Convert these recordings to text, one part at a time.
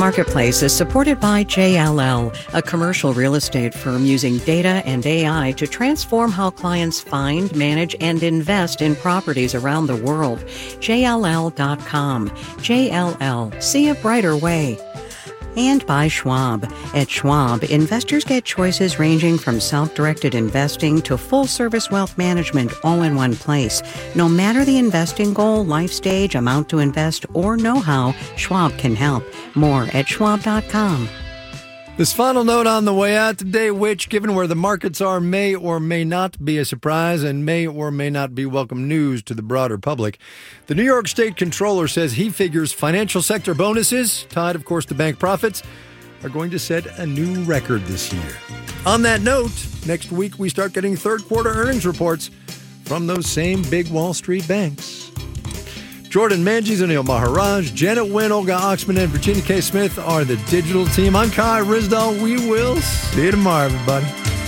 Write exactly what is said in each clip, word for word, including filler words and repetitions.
Marketplace is supported by J L L, a commercial real estate firm using data and A I to transform how clients find, manage, and invest in properties around the world. J L L dot com. J L L. See a brighter way. And by Schwab. At Schwab, investors get choices ranging from self-directed investing to full-service wealth management all in one place. No matter the investing goal, life stage, amount to invest, or know-how, Schwab can help. More at schwab dot com. This final note on the way out today, which, given where the markets are, may or may not be a surprise and may or may not be welcome news to the broader public. The New York State Comptroller says he figures financial sector bonuses, tied, of course, to bank profits, are going to set a new record this year. On that note, next week we start getting third-quarter earnings reports from those same big Wall Street banks. Jordan Manges, Anil Maharaj, Janet Wynn, Olga Oxman, and Virginia K. Smith are the digital team. I'm Kai Rizdal. We will see you tomorrow, everybody.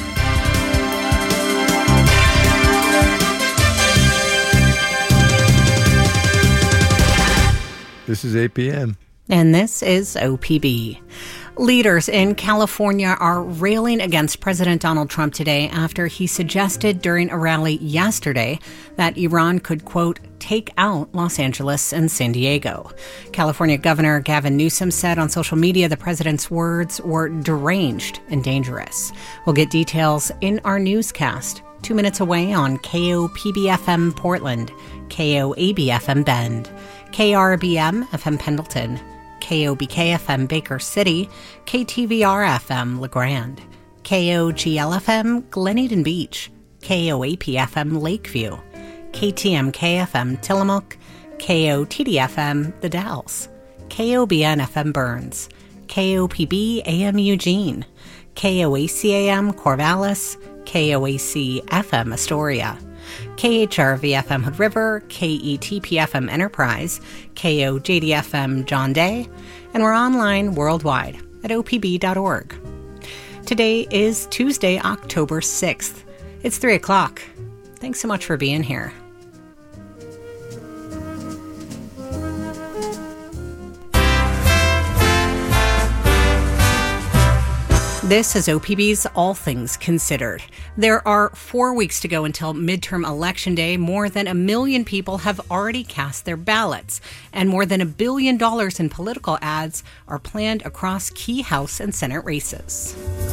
This is eight p.m. And this is O P B. Leaders in California are railing against President Donald Trump today after he suggested during a rally yesterday that Iran could, quote, take out Los Angeles and San Diego. California Governor Gavin Newsom said on social media the president's words were deranged and dangerous. We'll get details in our newscast. Two minutes away on K O P B F M Portland, K O A B F M Bend, K R B M F M Pendleton, K O B K F M Baker City, K T V R F M LeGrand, K O G L F M Glen Eden Beach, K O A P F M Lakeview, K T M K F M Tillamook, K O T D F M The Dalles, K O B N F M Burns, K O P B A M Eugene, K O A C A M Corvallis, K O A C F M Astoria, K H R V F M Hood River, K E T P F M Enterprise, K O J D F M John Day, and we're online worldwide at O P B dot org. Today is Tuesday, October sixth. It's three o'clock. Thanks so much for being here. This is O P B's All Things Considered. There are four weeks to go until midterm election day. More than a million people have already cast their ballots, and more than a billion dollars in political ads are planned across key House and Senate races.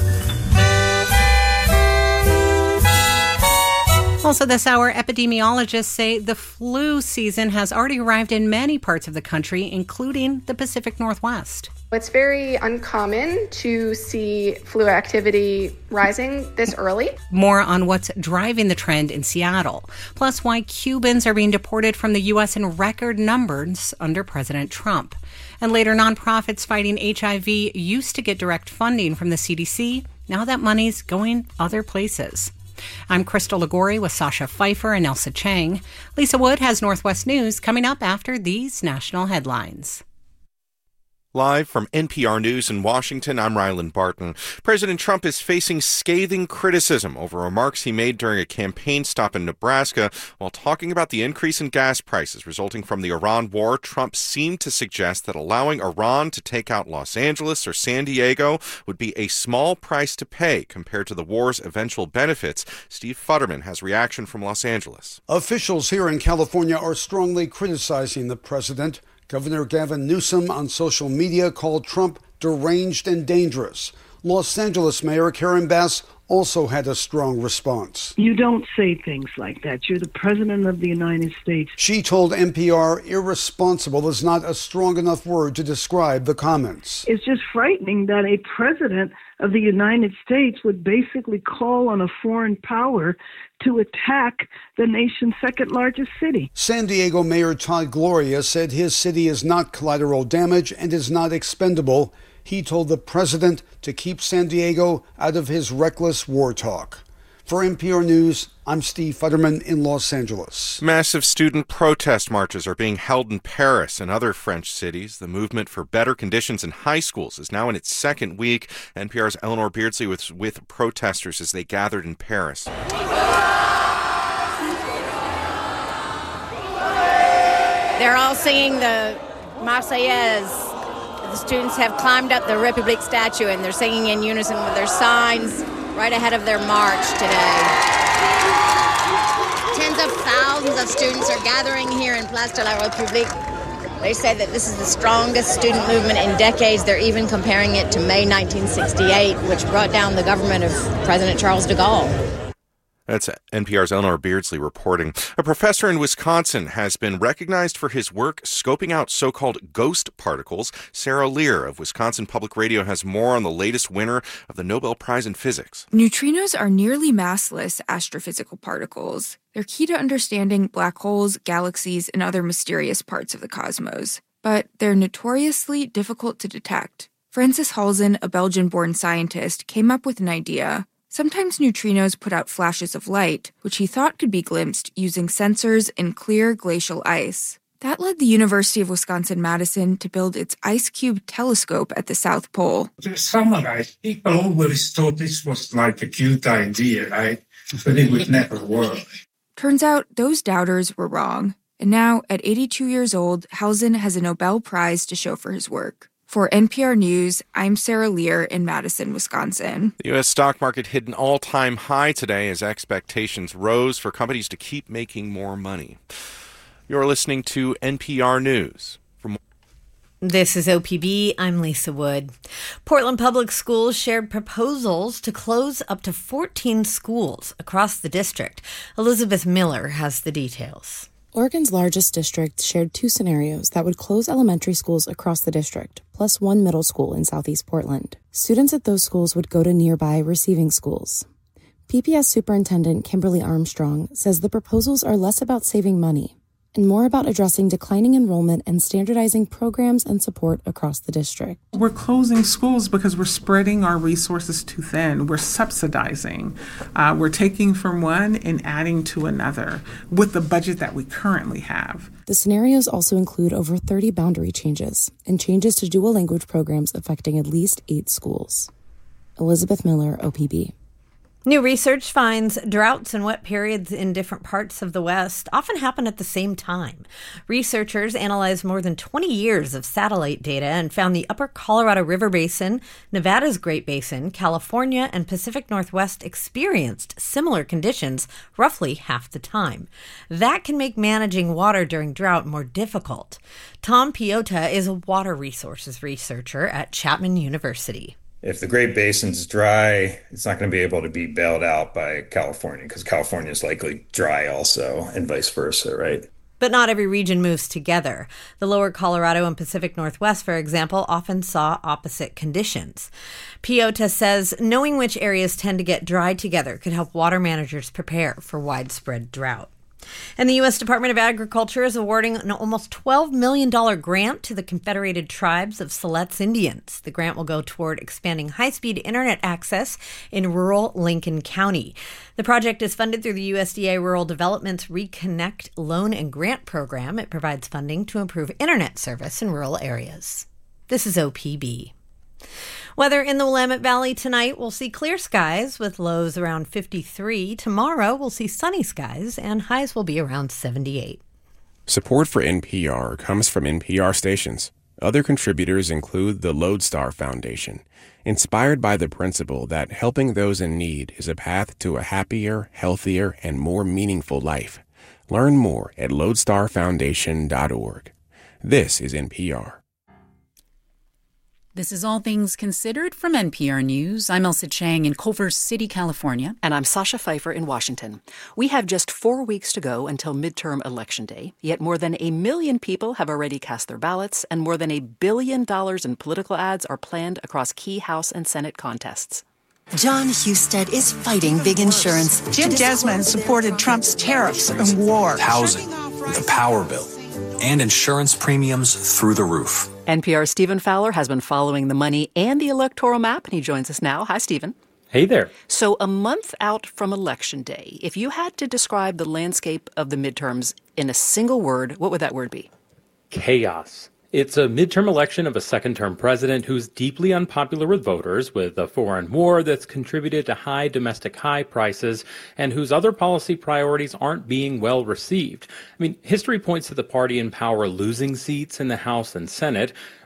Also this hour, epidemiologists say the flu season has already arrived in many parts of the country, including the Pacific Northwest. It's very uncommon to see flu activity rising this early. More on what's driving the trend in Seattle, plus why Cubans are being deported from the U S in record numbers under President Trump. And later, nonprofits fighting H I V used to get direct funding from the C D C. Now that money's going other places. I'm Crystal Ligori with Sasha Pfeiffer and Elsa Chang. Lisa Wood has Northwest News coming up after these national headlines. Live from N P R News in Washington, I'm Ryland Barton. President Trump is facing scathing criticism over remarks he made during a campaign stop in Nebraska. While talking about the increase in gas prices resulting from the Iran war, Trump seemed to suggest that allowing Iran to take out Los Angeles or San Diego would be a small price to pay compared to the war's eventual benefits. Steve Futterman has reaction from Los Angeles. Officials here in California are strongly criticizing the president. Governor Gavin Newsom on social media called Trump deranged and dangerous. Los Angeles Mayor Karen Bass also had a strong response. You don't say things like that. You're the president of the United States. She told N P R irresponsible is not a strong enough word to describe the comments. It's just frightening that a president of the United States would basically call on a foreign power to attack the nation's second largest city. San Diego Mayor Todd Gloria said his city is not collateral damage and is not expendable. He told the president to keep San Diego out of his reckless war talk. For N P R News, I'm Steve Futterman in Los Angeles. Massive student protest marches are being held in Paris and other French cities. The movement for better conditions in high schools is now in its second week. N P R's Eleanor Beardsley was with protesters as they gathered in Paris. They're all singing the Marseillaise. The students have climbed up the Republic statue and they're singing in unison with their signs right ahead of their march today. Tens of thousands of students are gathering here in Place de la République. They say that this is the strongest student movement in decades. They're even comparing it to May nineteen sixty-eight, which brought down the government of President Charles de Gaulle. That's N P R's Eleanor Beardsley reporting. A professor in Wisconsin has been recognized for his work scoping out so-called ghost particles. Sarah Lear of Wisconsin Public Radio has more on the latest winner of the Nobel Prize in Physics. Neutrinos are nearly massless astrophysical particles. They're key to understanding black holes, galaxies, and other mysterious parts of the cosmos. But they're notoriously difficult to detect. Francis Halzen, a Belgian-born scientist, came up with an idea. Sometimes neutrinos put out flashes of light, which he thought could be glimpsed using sensors in clear glacial ice. That led the University of Wisconsin-Madison to build its IceCube telescope at the South Pole. To summarize, people always thought this was like a cute idea, right? But it would never work. Turns out those doubters were wrong. And now, at eighty-two years old, Halzen has a Nobel Prize to show for his work. For N P R News, I'm Sarah Lear in Madison, Wisconsin. The U S stock market hit an all-time high today as expectations rose for companies to keep making more money. You're listening to N P R News. From This is O P B. I'm Lisa Wood. Portland Public Schools shared proposals to close up to fourteen schools across the district. Elizabeth Miller has the details. Oregon's largest district shared two scenarios that would close elementary schools across the district, plus one middle school in southeast Portland. Students at those schools would go to nearby receiving schools. P P S Superintendent Kimberly Armstrong says the proposals are less about saving money and more about addressing declining enrollment and standardizing programs and support across the district. We're closing schools because we're spreading our resources too thin. We're subsidizing. Uh, we're taking from one and adding to another with the budget that we currently have. The scenarios also include over thirty boundary changes and changes to dual language programs affecting at least eight schools. Elizabeth Miller, O P B. New research finds droughts and wet periods in different parts of the West often happen at the same time. Researchers analyzed more than twenty years of satellite data and found the upper Colorado River Basin, Nevada's Great Basin, California, and Pacific Northwest experienced similar conditions roughly half the time. That can make managing water during drought more difficult. Tom Piota is a water resources researcher at Chapman University. If the Great Basin's dry, it's not going to be able to be bailed out by California because California is likely dry also, and vice versa, right? But not every region moves together. The lower Colorado and Pacific Northwest, for example, often saw opposite conditions. Piota says knowing which areas tend to get dry together could help water managers prepare for widespread drought. And the U S Department of Agriculture is awarding an almost twelve million dollars grant to the Confederated Tribes of Siletz Indians. The grant will go toward expanding high-speed internet access in rural Lincoln County. The project is funded through the U S D A Rural Development's Reconnect Loan and Grant Program. It provides funding to improve internet service in rural areas. This is O P B. Weather in the Willamette Valley tonight, we'll see clear skies with lows around fifty-three. Tomorrow, we'll see sunny skies and highs will be around seventy-eight. Support for N P R comes from N P R stations. Other contributors include the Lodestar Foundation, inspired by the principle that helping those in need is a path to a happier, healthier, and more meaningful life. Learn more at lodestar foundation dot org. This is N P R. This is All Things Considered from N P R News. I'm Elsa Chang in Culver City, California. And I'm Sasha Pfeiffer in Washington. We have just four weeks to go until midterm election day, yet more than a million people have already cast their ballots, and more than a billion dollars in political ads are planned across key House and Senate contests. John Husted is fighting big insurance. Jim Desmond supported Trump's tariffs and war. Housing, the power bill, and insurance premiums through the roof. N P R's Stephen Fowler has been following the money and the electoral map, and he joins us now. Hi, Stephen. Hey there. So a month out from Election Day, if you had to describe the landscape of the midterms in a single word, what would that word be? Chaos. It's a midterm election of a second-term president who's deeply unpopular with voters, with a foreign war that's contributed to high domestic high prices, and whose other policy priorities aren't being well received. I mean, history points to the party in power losing seats in the House and Senate.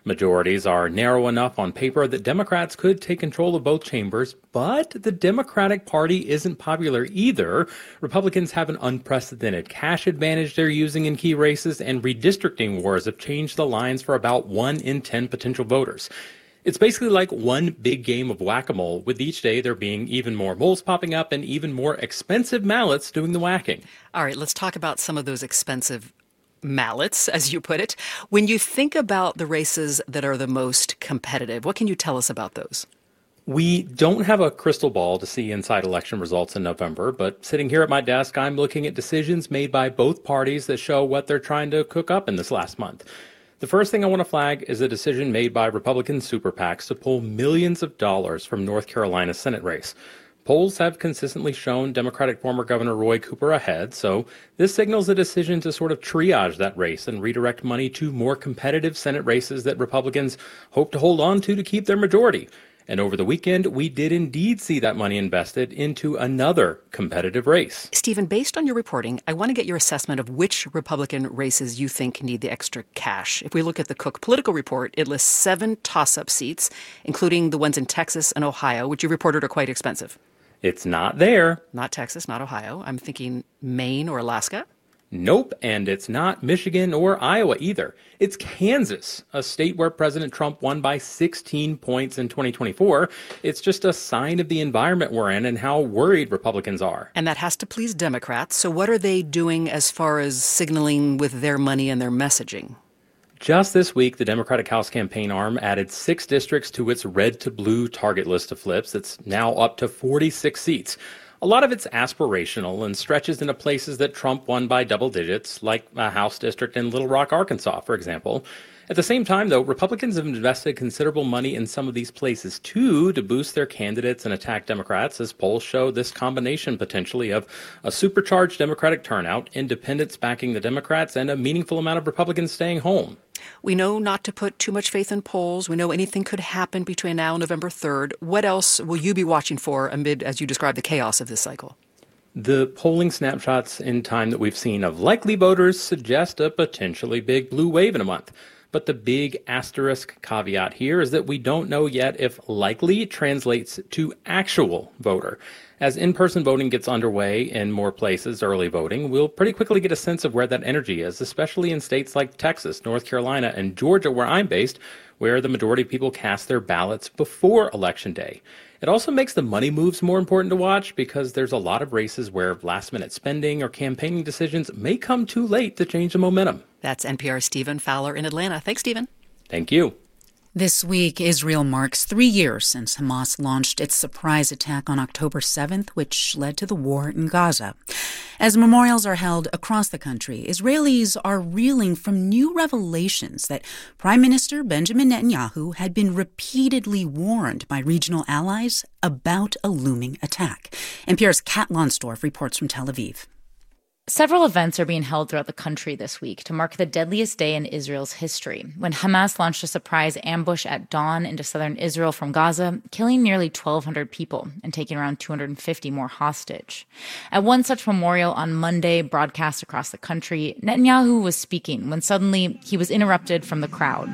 Majorities are narrow enough on paper that Democrats could take control of both chambers, but the Democratic Party isn't popular either. Republicans have an unprecedented cash advantage they're using in key races, and redistricting wars have changed the lines for about one in ten potential voters. It's basically like one big game of whack-a-mole, with each day there being even more moles popping up and even more expensive mallots doing the whacking. All right, let's talk about some of those expensive mallots, as you put it. When you think about the races that are the most competitive, what can you tell us about those? We don't have a crystal ball to see inside election results in November, but sitting here at my desk, I'm looking at decisions made by both parties that show what they're trying to cook up in this last month. The first thing I want to flag is a decision made by Republican super PACs to pull millions of dollars from North Carolina's Senate race. Polls have consistently shown Democratic former Governor Roy Cooper ahead, so this signals a decision to sort of triage that race and redirect money to more competitive Senate races that Republicans hope to hold on to to keep their majority. And over the weekend, we did indeed see that money invested into another competitive race. Stephen, based on your reporting, I want to get your assessment of which Republican races you think need the extra cash. If we look at the Cook Political Report, it lists seven toss-up seats, including the ones in Texas and Ohio, which you reported are quite expensive. It's not there. Not Texas, not Ohio. I'm thinking Maine or Alaska. Nope, and it's not Michigan or Iowa either. It's Kansas, a state where President Trump won by sixteen points in twenty twenty-four. It's just a sign of the environment we're in and how worried Republicans are. And that has to please Democrats. So what are they doing as far as signaling with their money and their messaging? Just this week, the Democratic House campaign arm added six districts to its red to blue target list of flips. It's now up to forty-six seats. A lot of it's aspirational and stretches into places that Trump won by double digits, like a House district in Little Rock, Arkansas, for example. At the same time, though, Republicans have invested considerable money in some of these places, too, to boost their candidates and attack Democrats, as polls show this combination potentially of a supercharged Democratic turnout, independents backing the Democrats, and a meaningful amount of Republicans staying home. We know not to put too much faith in polls. We know anything could happen between now and November third. What else will you be watching for amid, as you described, the chaos of this cycle? The polling snapshots in time that we've seen of likely voters suggest a potentially big blue wave in a month. But the big asterisk caveat here is that we don't know yet if likely translates to actual voter. As in-person voting gets underway in more places, early voting, we'll pretty quickly get a sense of where that energy is, especially in states like Texas, North Carolina, and Georgia, where I'm based, where the majority of people cast their ballots before Election Day. It also makes the money moves more important to watch because there's a lot of races where last-minute spending or campaigning decisions may come too late to change the momentum. That's N P R's Stephen Fowler in Atlanta. Thanks, Stephen. Thank you. This week, Israel marks three years since Hamas launched its surprise attack on October seventh, which led to the war in Gaza. As memorials are held across the country, Israelis are reeling from new revelations that Prime Minister Benjamin Netanyahu had been repeatedly warned by regional allies about a looming attack. N P R's Kat Lonsdorf reports from Tel Aviv. Several events are being held throughout the country this week to mark the deadliest day in Israel's history, when Hamas launched a surprise ambush at dawn into southern Israel from Gaza, killing nearly twelve hundred people and taking around two hundred fifty more hostage. At one such memorial on Monday, broadcast across the country, Netanyahu was speaking when suddenly he was interrupted from the crowd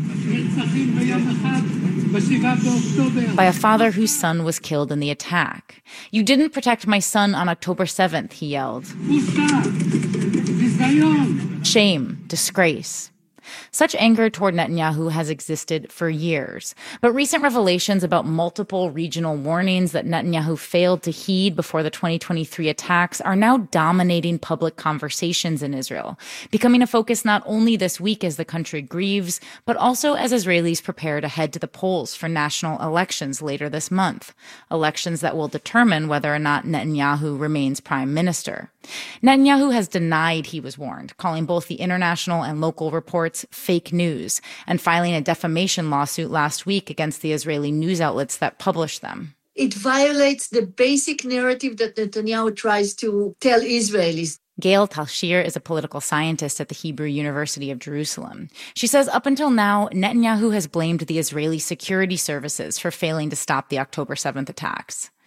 by a father whose son was killed in the attack. "You didn't protect my son on October seventh, he yelled. Shame, disgrace. Such anger toward Netanyahu has existed for years, but recent revelations about multiple regional warnings that Netanyahu failed to heed before the twenty twenty-three attacks are now dominating public conversations in Israel, becoming a focus not only this week as the country grieves, but also as Israelis prepare to head to the polls for national elections later this month, elections that will determine whether or not Netanyahu remains prime minister. Netanyahu has denied he was warned, calling both the international and local reports fake news, and filing a defamation lawsuit last week against the Israeli news outlets that published them. It violates the basic narrative that Netanyahu tries to tell Israelis. Gail Talshir is a political scientist at the Hebrew University of Jerusalem. She says up until now, Netanyahu has blamed the Israeli security services for failing to stop the October seventh attacks.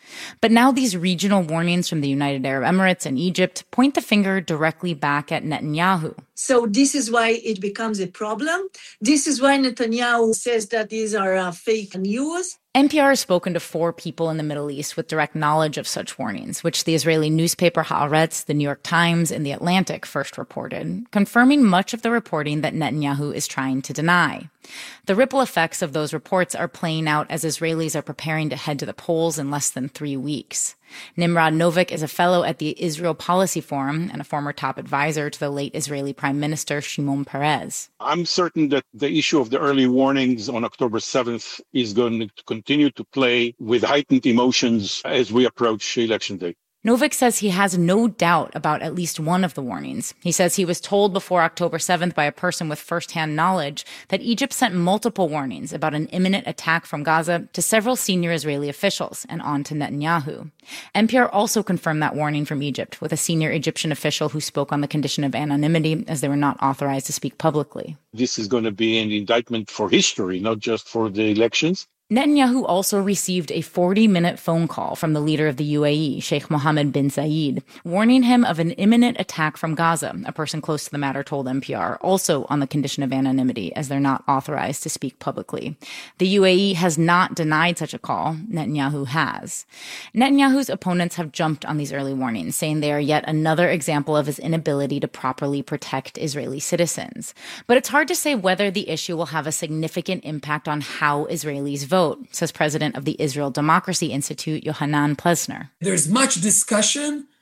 But now these regional warnings from the United Arab Emirates and Egypt point the finger directly back at Netanyahu. So this is why it becomes a problem. This is why Netanyahu says that these are uh, fake news. N P R has spoken to four people in the Middle East with direct knowledge of such warnings, which the Israeli newspaper Haaretz, the New York Times, and the Atlantic first reported, confirming much of the reporting that Netanyahu is trying to deny. The ripple effects of those reports are playing out as Israelis are preparing to head to the polls in less than three weeks. Nimrod Novik is a fellow at the Israel Policy Forum and a former top advisor to the late Israeli Prime Minister Shimon Peres. I'm certain that the issue of the early warnings on October seventh is going to continue to play with heightened emotions as we approach Election Day. Novik says he has no doubt about at least one of the warnings. He says he was told before October seventh by a person with firsthand knowledge that Egypt sent multiple warnings about an imminent attack from Gaza to several senior Israeli officials and on to Netanyahu. N P R also confirmed that warning from Egypt with a senior Egyptian official who spoke on the condition of anonymity as they were not authorized to speak publicly. This is going to be an indictment for history, not just for the elections. Netanyahu also received a forty-minute phone call from the leader of the U A E, Sheikh Mohammed bin Zayed, warning him of an imminent attack from Gaza, a person close to the matter told N P R, also on the condition of anonymity, as they're not authorized to speak publicly. The U A E has not denied such a call. Netanyahu has. Netanyahu's opponents have jumped on these early warnings, saying they are yet another example of his inability to properly protect Israeli citizens. But it's hard to say whether the issue will have a significant impact on how Israelis vote. Vote, says president of the Israel Democracy Institute, Yohanan Plesner. There's much discussion